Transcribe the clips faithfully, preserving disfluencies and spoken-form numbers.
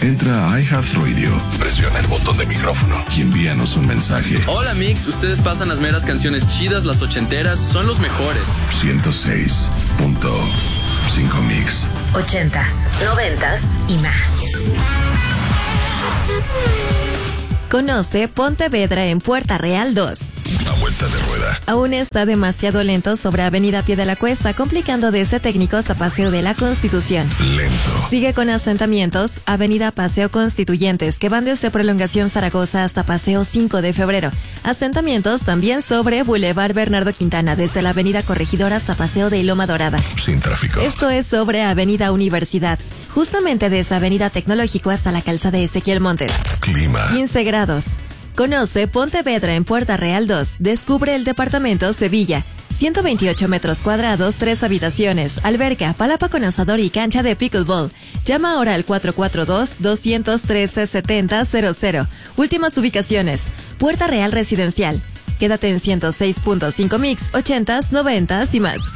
Entra a iHeartRadio, presiona el botón de micrófono y envíanos un mensaje. Hola, Mix. Ustedes pasan las meras canciones chidas, las ochenteras, son los mejores. ciento seis punto cinco Mix. Ochentas, noventas y más. Conoce Pontevedra en Puerta Real dos. A vuelta de rueda. Aún está demasiado lento sobre Avenida Pie de la Cuesta, complicando desde Técnicos a Paseo de la Constitución. Lento. Sigue con asentamientos, Avenida Paseo Constituyentes, que van desde Prolongación Zaragoza hasta Paseo cinco de febrero. Asentamientos también sobre Boulevard Bernardo Quintana, desde la Avenida Corregidora hasta Paseo de Loma Dorada. Sin tráfico. Esto es sobre Avenida Universidad, justamente desde Avenida Tecnológico hasta la calzada de Ezequiel Montes. Clima. quince grados. Conoce Pontevedra en Puerta Real dos. Descubre el departamento Sevilla. ciento veintiocho metros cuadrados, tres habitaciones, alberca, palapa con asador y cancha de pickleball. Llama ahora al cuatro cuatro dos, dos uno tres, siete cero cero cero. Últimas ubicaciones. Puerta Real Residencial. Quédate en ciento seis punto cinco Mix, ochentas, noventas y más.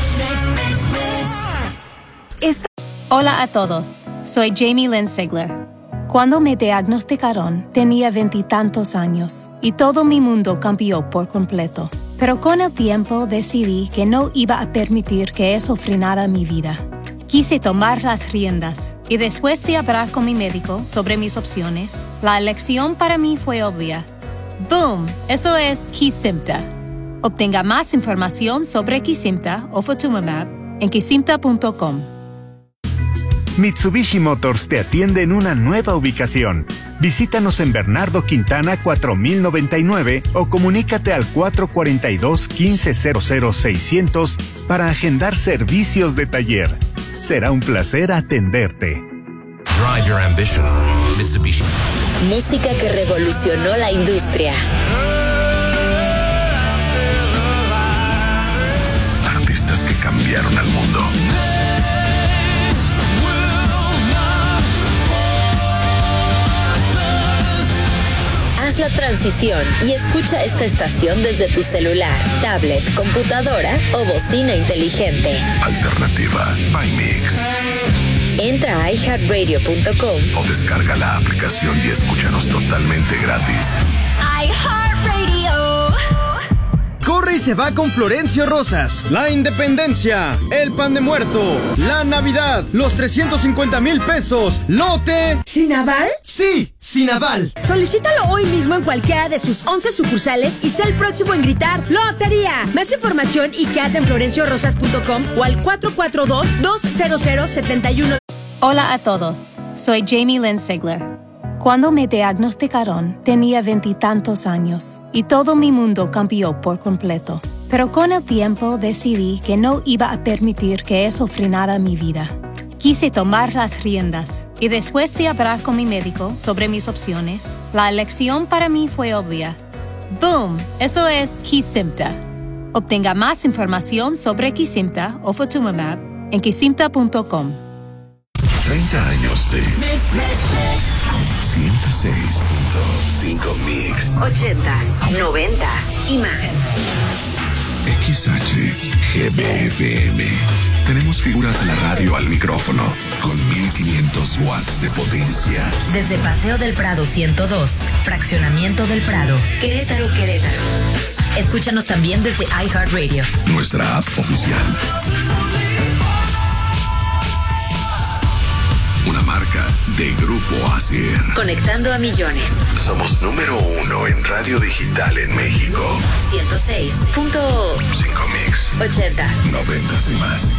Hola a todos. Soy Jamie Lynn Sigler. Cuando me diagnosticaron, tenía veintitantos años y todo mi mundo cambió por completo. Pero con el tiempo decidí que no iba a permitir que eso frenara mi vida. Quise tomar las riendas y después de hablar con mi médico sobre mis opciones, la elección para mí fue obvia. ¡Boom! Eso es Kesimpta. Obtenga más información sobre Kesimpta o Ofatumumab en kesimpta punto com. Mitsubishi Motors te atiende en una nueva ubicación. Visítanos en Bernardo Quintana cuatro mil noventa y nueve o comunícate al cuatro cuatro dos, uno cinco cero cero seiscientos para agendar servicios de taller. Será un placer atenderte. Drive your ambition, Mitsubishi. Música que revolucionó la industria. Artistas que cambiaron al mundo. Haz la transición y escucha esta estación desde tu celular, tablet, computadora o bocina inteligente. Alternativa by Mix. Entra a i heart radio punto com O descarga la aplicación y escúchanos totalmente gratis. iHeartRadio. Corre y se va con Florencio Rosas. La independencia, el pan de muerto, la Navidad, los trescientos cincuenta mil pesos, lote. ¿Sin aval? Sí, sin aval. Solicítalo hoy mismo en cualquiera de sus once sucursales y sé el próximo en gritar ¡Lotería! Más información y quédate en florencio rosas punto com o al cuatro cuatro dos, dos cero cero, siete uno. Hola a todos. Soy Jamie Lynn Sigler. Cuando me diagnosticaron, tenía veintitantos años y todo mi mundo cambió por completo. Pero con el tiempo decidí que no iba a permitir que eso frenara mi vida. Quise tomar las riendas y después de hablar con mi médico sobre mis opciones, la elección para mí fue obvia. ¡Boom! Eso es Kesimpta. Obtenga más información sobre Kesimpta o Ofatumumab en kesimpta punto com. treinta años de ciento seis punto cinco Mix. Ochentas, noventas y más. X H G B F M. Tenemos figuras de la radio al micrófono con mil quinientos watts de potencia. Desde Paseo del Prado ciento dos, Fraccionamiento del Prado, Querétaro, Querétaro. Escúchanos también desde iHeartRadio. Nuestra app oficial. Una marca de Grupo Asier. Conectando a millones. Somos número uno en radio digital en México. ciento seis punto cinco Mix. Ochentas. Noventas y más.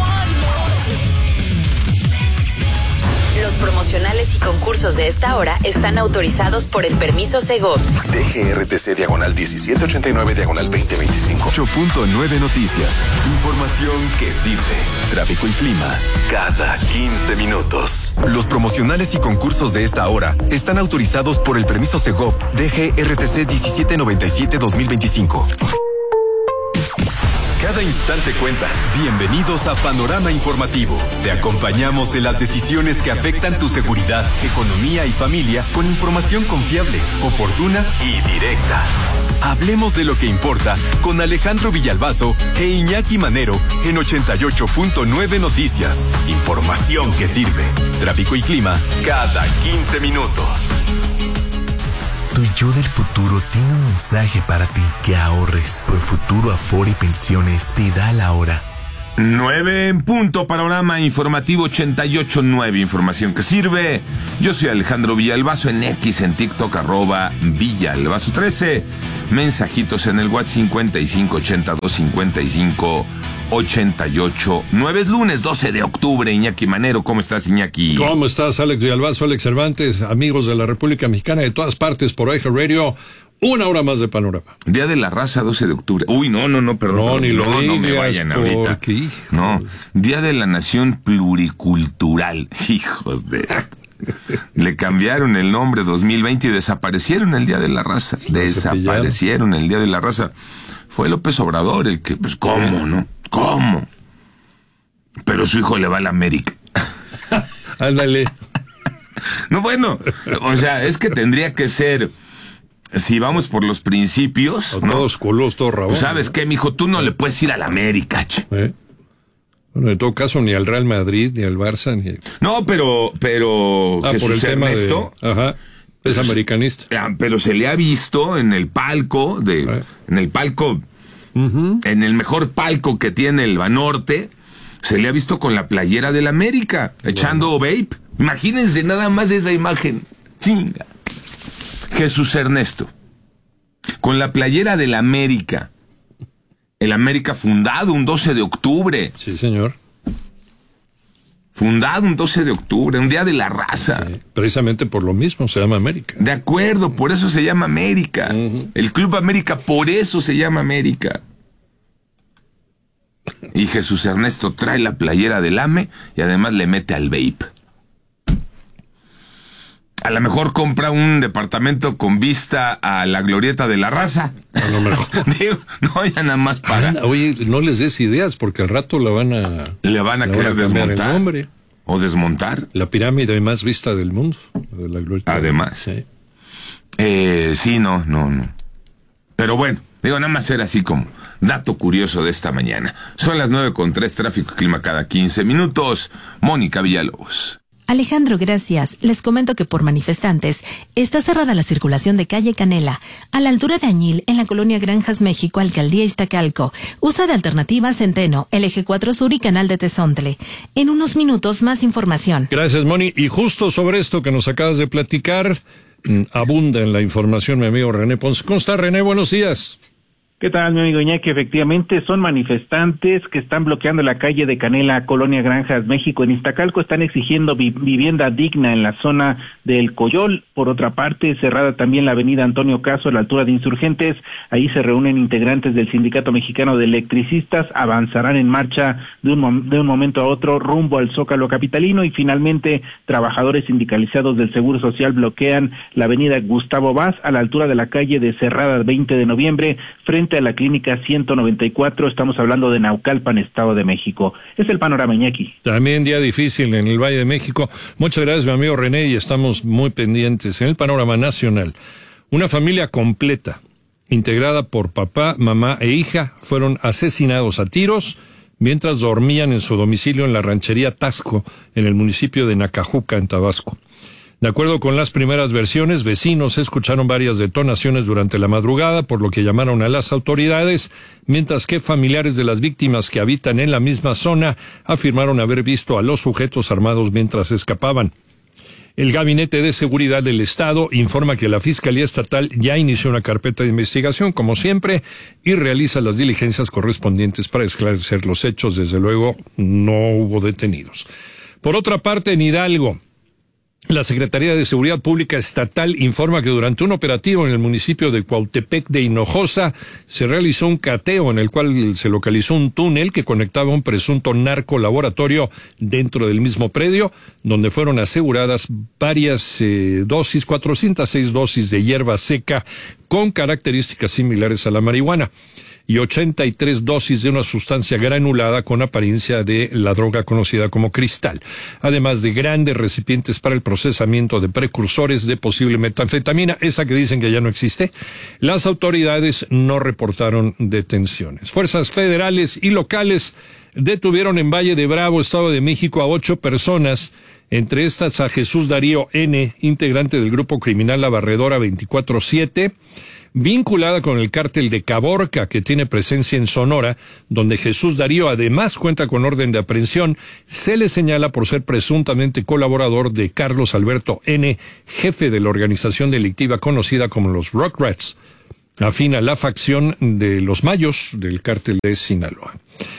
Los promocionales y concursos de esta hora están autorizados por el permiso Segov. D G R T C diagonal diecisiete ochenta y nueve diagonal veinte veinticinco. ocho punto nueve Noticias. Información que sirve. Tráfico y clima cada quince minutos. Los promocionales y concursos de esta hora están autorizados por el permiso Segov D G R T C diecisiete noventa y siete dos mil veinticinco. Cada instante cuenta. Bienvenidos a Panorama Informativo. Te acompañamos en las decisiones que afectan tu seguridad, economía y familia con información confiable, oportuna y directa. Hablemos de lo que importa con Alejandro Villalbazo e Iñaki Manero en ochenta y ocho punto nueve Noticias. Información que sirve. Tráfico y clima cada quince minutos. Tu yo del futuro tiene un mensaje para ti. Que ahorres. Por Futuro Afore y Pensiones te da la hora. nueve en punto, Panorama Informativo ochenta y ocho punto nueve, información que sirve. Yo soy Alejandro Villalbazo, en X, en TikTok, arroba Villalbazo trece. Mensajitos en el WhatsApp cincuenta y cinco ochenta y dos cincuenta y cinco ochenta y ocho nueve. Es lunes doce de octubre, Iñaki Manero. ¿Cómo estás, Iñaki? ¿Cómo estás, Alex Villalbazo, Alex Cervantes, amigos de la República Mexicana de todas partes por Eje Radio? Una hora más de Panorama. Día de la Raza, doce de octubre. Uy, no, no, no, perdón. No, perdón, ni lo no, digas, no me vayan ahorita. Porque, no, Día de la Nación Pluricultural. Hijos de... Le cambiaron el nombre dos mil veinte y desaparecieron el Día de la Raza. Sí, desaparecieron el Día de la Raza. Fue López Obrador el que, pues, ¿cómo, no? ¿Cómo? Pero su hijo le va a la América. Ándale. No, bueno, o sea, es que tendría que ser... Si vamos por los principios, ¿no? Todos culos, todos rabones. Pues, ¿sabes qué, mijo? Tú no le puedes ir a la América, ch. ¿Eh? Bueno, en todo caso, ni al Real Madrid, ni al Barça, ni... No, pero... pero ah, Jesús por el tema Ernesto, de... Ajá, es americanista. Pero se le ha visto en el palco, de ¿Eh? en el palco, uh-huh. en el mejor palco que tiene el Banorte, se le ha visto con la playera del América, bueno. echando vape. Imagínense nada más esa imagen. Chinga. Jesús Ernesto, con la playera del América, el América fundado un doce de octubre. Sí, señor. Fundado un doce de octubre, un Día de la Raza. Sí, precisamente por lo mismo se llama América. De acuerdo, por eso se llama América. Uh-huh. El Club América, por eso se llama América. Y Jesús Ernesto trae la playera del A M E y además le mete al vape. A lo mejor compra un departamento con vista a la glorieta de la Raza. A lo mejor. Digo, no, ya nada más para. Anda, oye, no les des ideas porque al rato la van a... Le van a querer desmontar. El nombre. O desmontar. La pirámide más vista del mundo. De la glorieta. Además. Sí. Eh, sí, no, no, no. Pero bueno, digo, nada más era así como dato curioso de esta mañana. Son las nueve con tres, tráfico y clima cada quince minutos. Mónica Villalobos. Alejandro, gracias. Les comento que por manifestantes está cerrada la circulación de calle Canela, a la altura de Añil, en la colonia Granjas México, Alcaldía Iztacalco. Usa de alternativa Centeno, el Eje cuatro Sur y Canal de Tezontle. En unos minutos más información. Gracias, Moni. Y justo sobre esto que nos acabas de platicar, abunda en la información mi amigo René Ponce. ¿Cómo está, René? Buenos días. ¿Qué tal, mi amigo Iñaki? Efectivamente, son manifestantes que están bloqueando la calle de Canela, Colonia Granjas, México. En Iztacalco están exigiendo vi- vivienda digna en la zona del Coyol. Por otra parte, cerrada también la avenida Antonio Caso a la altura de Insurgentes. Ahí se reúnen integrantes del Sindicato Mexicano de Electricistas. Avanzarán en marcha de un, mom- de un momento a otro rumbo al Zócalo capitalino. Y finalmente, trabajadores sindicalizados del Seguro Social bloquean la avenida Gustavo Vaz a la altura de la calle de Cerrada veinte de noviembre, frente a la clínica ciento noventa y cuatro, estamos hablando de Naucalpan, Estado de México. Es el panorama, Iñaki. También día difícil en el Valle de México. Muchas gracias, mi amigo René, y estamos muy pendientes. En el panorama nacional, una familia completa, integrada por papá, mamá e hija, fueron asesinados a tiros mientras dormían en su domicilio en la ranchería Tasco, en el municipio de Nacajuca, en Tabasco. De acuerdo con las primeras versiones, vecinos escucharon varias detonaciones durante la madrugada, por lo que llamaron a las autoridades, mientras que familiares de las víctimas que habitan en la misma zona afirmaron haber visto a los sujetos armados mientras escapaban. El Gabinete de Seguridad del Estado informa que la Fiscalía Estatal ya inició una carpeta de investigación, como siempre, y realiza las diligencias correspondientes para esclarecer los hechos. Desde luego, no hubo detenidos. Por otra parte, en Hidalgo, la Secretaría de Seguridad Pública Estatal informa que durante un operativo en el municipio de Cuautepec de Hinojosa se realizó un cateo en el cual se localizó un túnel que conectaba un presunto narcolaboratorio dentro del mismo predio, donde fueron aseguradas varias eh, dosis, cuatrocientas seis dosis de hierba seca con características similares a la marihuana. y ochenta y tres dosis de una sustancia granulada con apariencia de la droga conocida como cristal, además de grandes recipientes para el procesamiento de precursores de posible metanfetamina, esa que dicen que ya no existe. Las autoridades no reportaron detenciones. Fuerzas federales y locales detuvieron en Valle de Bravo, Estado de México, a ocho personas, entre estas a Jesús Darío N., integrante del grupo criminal La Barredora veinticuatro siete, vinculada con el cártel de Caborca, que tiene presencia en Sonora, donde Jesús Darío además cuenta con orden de aprehensión. Se le señala por ser presuntamente colaborador de Carlos Alberto N., jefe de la organización delictiva conocida como los Rock Rats, afín a la facción de los Mayos del cártel de Sinaloa.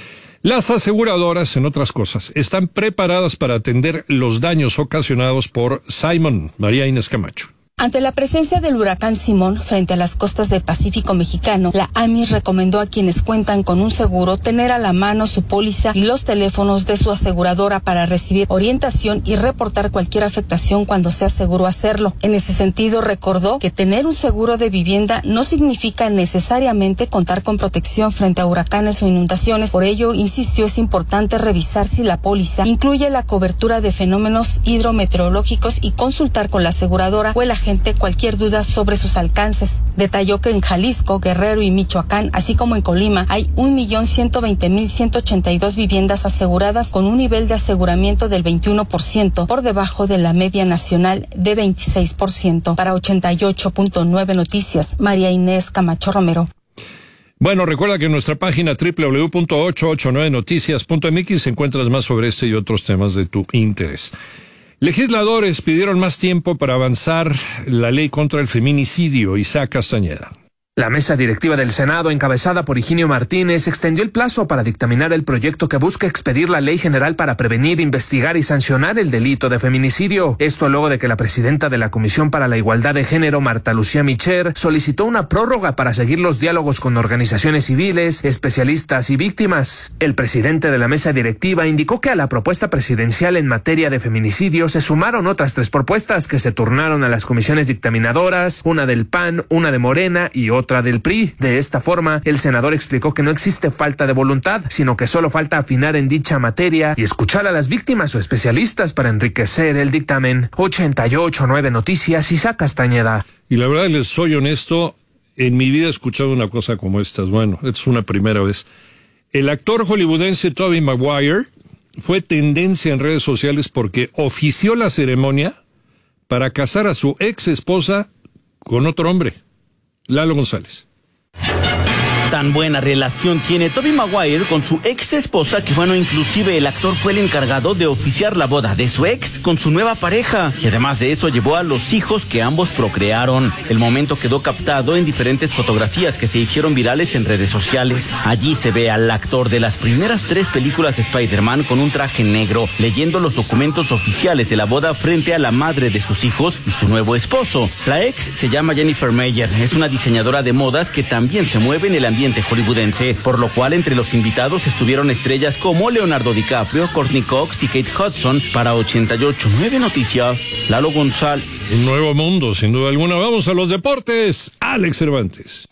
Las aseguradoras, en otras cosas, están preparadas para atender los daños ocasionados por Simon. María Inés Camacho. Ante la presencia del huracán Simón frente a las costas del Pacífico mexicano, la A M I S recomendó a quienes cuentan con un seguro tener a la mano su póliza y los teléfonos de su aseguradora para recibir orientación y reportar cualquier afectación cuando sea seguro hacerlo. En ese sentido, recordó que tener un seguro de vivienda no significa necesariamente contar con protección frente a huracanes o inundaciones. Por ello, insistió, es importante revisar si la póliza incluye la cobertura de fenómenos hidrometeorológicos y consultar con la aseguradora o el agente cualquier duda sobre sus alcances. Detalló que en Jalisco, Guerrero y Michoacán, así como en Colima, hay un millón ciento veinte mil ciento ochenta y dos viviendas aseguradas con un nivel de aseguramiento del veintiuno por ciento, por debajo de la media nacional de veintiséis por ciento. Para ochenta y ocho punto nueve Noticias, María Inés Camacho Romero. Bueno, recuerda que en nuestra página doble u doble u doble u punto ochocientos ochenta y nueve noticias punto m x encuentras más sobre este y otros temas de tu interés. Legisladores pidieron más tiempo para avanzar la ley contra el feminicidio. Isaac Castañeda. La mesa directiva del Senado, encabezada por Higinio Martínez, extendió el plazo para dictaminar el proyecto que busca expedir la ley general para prevenir, investigar y sancionar el delito de feminicidio. Esto luego de que la presidenta de la Comisión para la Igualdad de Género, Marta Lucía Micher, solicitó una prórroga para seguir los diálogos con organizaciones civiles, especialistas y víctimas. El presidente de la mesa directiva indicó que a la propuesta presidencial en materia de feminicidio se sumaron otras tres propuestas que se turnaron a las comisiones dictaminadoras, una del P A N, una de Morena y otra otra del P R I. De esta forma, el senador explicó que no existe falta de voluntad, sino que solo falta afinar en dicha materia y escuchar a las víctimas o especialistas para enriquecer el dictamen. ochenta y ocho punto nueve Noticias, Isaac Castañeda. Y la verdad, les soy honesto, en mi vida he escuchado una cosa como estas. Bueno, es una primera vez. El actor hollywoodense Tobey Maguire fue tendencia en redes sociales porque ofició la ceremonia para casar a su ex esposa con otro hombre. Lalo González. Tan buena relación tiene Tobey Maguire con su ex esposa que, bueno, inclusive el actor fue el encargado de oficiar la boda de su ex con su nueva pareja, y además de eso llevó a los hijos que ambos procrearon. El momento quedó captado en diferentes fotografías que se hicieron virales en redes sociales. Allí se ve al actor de las primeras tres películas de Spider-Man con un traje negro, leyendo los documentos oficiales de la boda frente a la madre de sus hijos y su nuevo esposo. La ex se llama Jennifer Meyer, es una diseñadora de modas que también se mueve en el ambiente hollywoodense, por lo cual entre los invitados estuvieron estrellas como Leonardo DiCaprio, Courtney Cox y Kate Hudson. Para ochenta y ocho punto nueve Noticias, Lalo González. Un nuevo mundo, sin duda alguna. Vamos a los deportes. Alex Cervantes.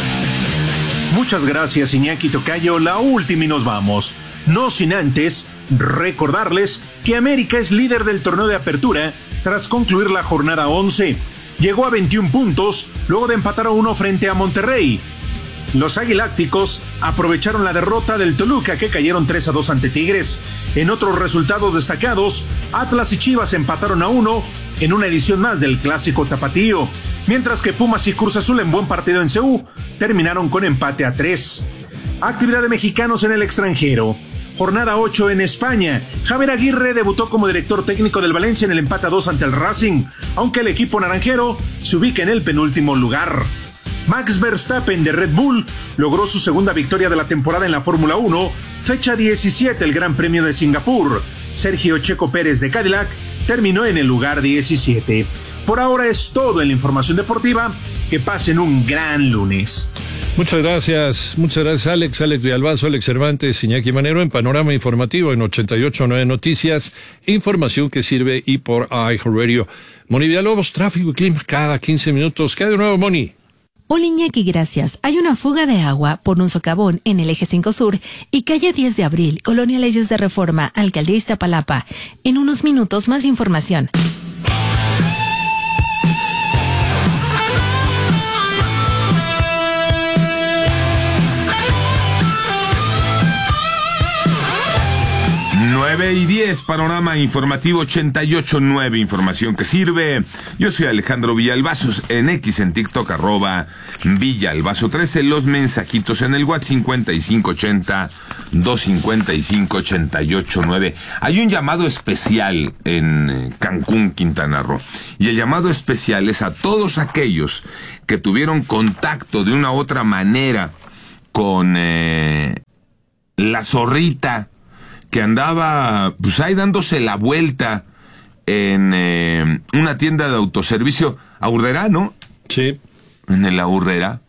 Muchas gracias, Iñaki Tocayo. La última y nos vamos. No sin antes recordarles que América es líder del torneo de apertura tras concluir la jornada once. Llegó a veintiún puntos luego de empatar a uno frente a Monterrey. Los aguilácticos aprovecharon la derrota del Toluca, que cayeron tres a dos ante Tigres. En otros resultados destacados, Atlas y Chivas empataron a uno en una edición más del clásico tapatío, mientras que Pumas y Cruz Azul, en buen partido en C U, terminaron con empate a tres. Actividad de mexicanos en el extranjero. Jornada ocho en España. Javier Aguirre debutó como director técnico del Valencia en el empate a dos ante el Racing, aunque el equipo naranjero se ubica en el penúltimo lugar. Max Verstappen de Red Bull logró su segunda victoria de la temporada en la Fórmula uno, fecha diecisiete el Gran Premio de Singapur. Sergio Checo Pérez de Cadillac terminó en el lugar diecisiete. Por ahora es todo en la información deportiva. Que pasen un gran lunes. Muchas gracias, muchas gracias Alex, Alex Villalbazo, Alex Cervantes, Iñaki Manero en Panorama Informativo en ochenta y ocho punto nueve Noticias, información que sirve y por iHeartRadio. Moni Villalobos, tráfico y clima cada quince minutos. ¿Qué hay de nuevo, Moni? Hola Iñaki, gracias. Hay una fuga de agua por un socavón en el eje cinco Sur y calle diez de abril, Colonia Leyes de Reforma, Alcaldía Iztapalapa. En unos minutos más información. nueve y diez, panorama informativo ochenta y ocho punto nueve, información que sirve. Yo soy Alejandro Villalbazos, en X, en TikTok, arroba Villalbazo trece, los mensajitos en el WhatsApp cincuenta y cinco ochenta, doscientos cincuenta y cinco, ochenta y ocho nueve. Hay un llamado especial en Cancún, Quintana Roo, y el llamado especial es a todos aquellos que tuvieron contacto de una u otra manera con eh, la zorrita que andaba, pues ahí dándose la vuelta en eh, una tienda de autoservicio, Aurrera, ¿no? Sí. En el Aurrera.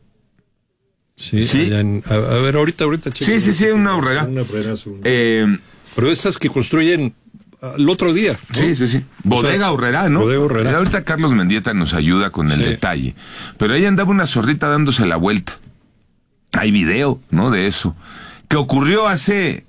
Sí, sí. En, a, a ver, ahorita, ahorita. Cheque, sí, sí, sí, una Aurrera. Una Aurrera eh, Pero estas que construyen el otro día, ¿no? Sí, sí, sí. Bodega Aurrera, ¿no? Bodega Aurrera. Ahorita Carlos Mendieta nos ayuda con el sí. detalle. Pero ahí andaba una zorrita dándose la vuelta. Hay video, ¿no? De eso. Que ocurrió hace...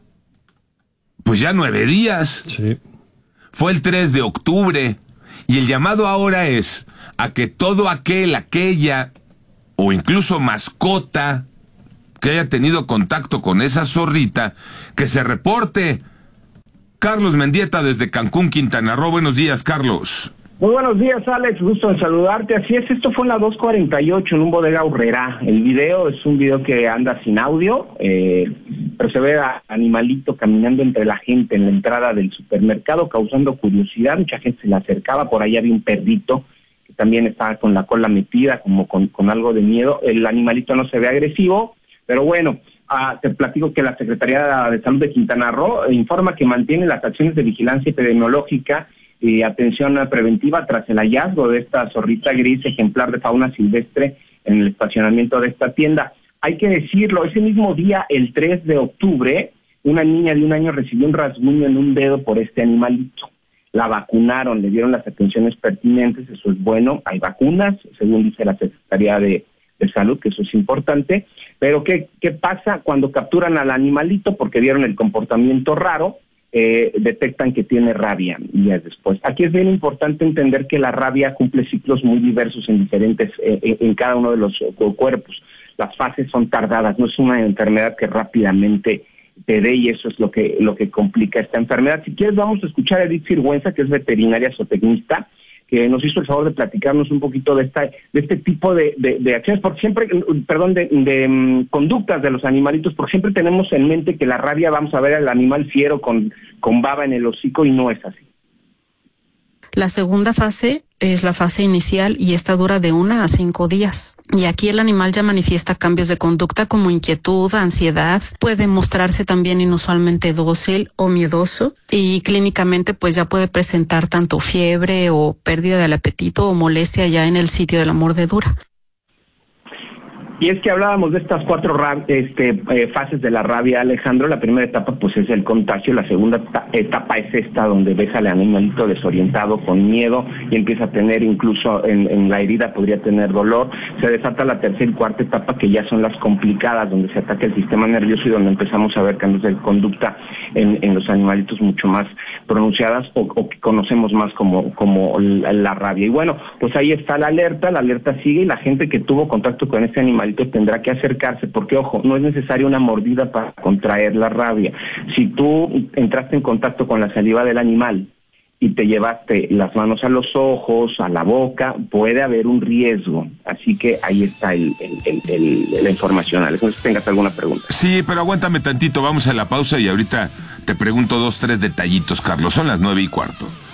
pues ya nueve días. Sí. Fue el tres de octubre. Y el llamado ahora es a que todo aquel, aquella, o incluso mascota, que haya tenido contacto con esa zorrita, que se reporte. Carlos Mendieta desde Cancún, Quintana Roo. Buenos días, Carlos. Muy buenos días, Alex, gusto en saludarte. Así es, esto fue en la dos cuarenta y ocho en un bodega Aurrera. El video es un video que anda sin audio, eh, pero se ve a animalito caminando entre la gente en la entrada del supermercado, causando curiosidad. Mucha gente se le acercaba, por ahí había un perrito que también estaba con la cola metida, como con, con algo de miedo. El animalito no se ve agresivo, pero bueno, ah, te platico que la Secretaría de Salud de Quintana Roo informa que mantiene las acciones de vigilancia epidemiológica y atención preventiva tras el hallazgo de esta zorrita gris, ejemplar de fauna silvestre, en el estacionamiento de esta tienda. Hay que decirlo, ese mismo día, el tres de octubre, una niña de un año recibió un rasguño en un dedo por este animalito. La vacunaron, le dieron las atenciones pertinentes, eso es bueno, hay vacunas, según dice la Secretaría de, de Salud, que eso es importante. Pero ¿qué, qué pasa cuando capturan al animalito? Porque vieron el comportamiento raro, Eh, detectan que tiene rabia días después. Aquí es bien importante entender que la rabia cumple ciclos muy diversos en diferentes, eh, en, en cada uno de los uh, cuerpos. Las fases son tardadas, no es una enfermedad que rápidamente te dé, y eso es lo que lo que complica esta enfermedad. Si quieres, vamos a escuchar a Edith Sirgüenza, que es veterinaria zootecnista, que nos hizo el favor de platicarnos un poquito de esta de este tipo de, de, de acciones, porque siempre, perdón, de, de um, conductas de los animalitos, porque siempre tenemos en mente que la rabia, vamos a ver al animal fiero con, con baba en el hocico, y no es así. La segunda fase es la fase inicial y esta dura de una a cinco días. Y aquí el animal ya manifiesta cambios de conducta como inquietud, ansiedad, puede mostrarse también inusualmente dócil o miedoso, y clínicamente pues ya puede presentar tanto fiebre o pérdida del apetito o molestia ya en el sitio de la mordedura. Y es que hablábamos de estas cuatro este, eh, fases de la rabia, Alejandro. La primera etapa pues es el contagio, la segunda etapa es esta donde ves al animalito desorientado, con miedo, y empieza a tener incluso en, en la herida podría tener dolor. Se desata la tercera y cuarta etapa, que ya son las complicadas, donde se ataca el sistema nervioso y donde empezamos a ver cambios de conducta en, en los animalitos mucho más pronunciadas, o, o que conocemos más como, como la, la rabia. Y bueno, pues ahí está la alerta, la alerta sigue, y la gente que tuvo contacto con este animal tendrá que acercarse, porque ojo, no es necesaria una mordida para contraer la rabia. Si tú entraste en contacto con la saliva del animal y te llevaste las manos a los ojos, a la boca, puede haber un riesgo. Así que ahí está el, el, el, el, la información. Alex, no sé si tengas alguna pregunta. Sí, pero aguántame tantito, vamos a la pausa y ahorita te pregunto dos, tres detallitos, Carlos. Son las nueve y cuarto.